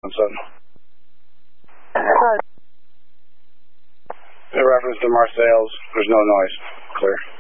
In reference to Marseilles, there's no noise. Clear.